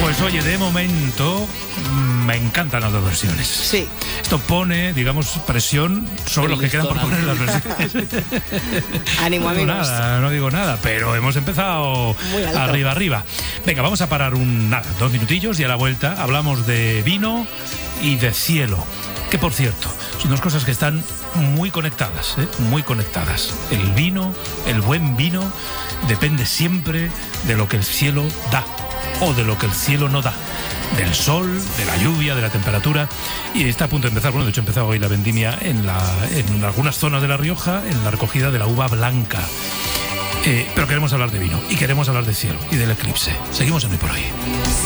Pues oye, de momento me encantan las dos versiones. Sí. Esto pone, digamos, presión sobre los que quedan por poner las versiones. Ánimo, amigos. No digo nada, pero hemos empezado arriba. Venga, vamos a parar 2 minutillos y a la vuelta hablamos de vino y de cielo. Que por cierto, son dos cosas que están muy conectadas, muy conectadas. El vino, el buen vino, depende siempre de lo que el cielo da o de lo que el cielo no da. Del sol, de la lluvia, de la temperatura. Y está a punto de empezar, de hecho ha empezado hoy la vendimia en algunas zonas de La Rioja, en la recogida de la uva blanca. Pero queremos hablar de vino y queremos hablar de cielo y del eclipse. Seguimos en Hoy por Hoy.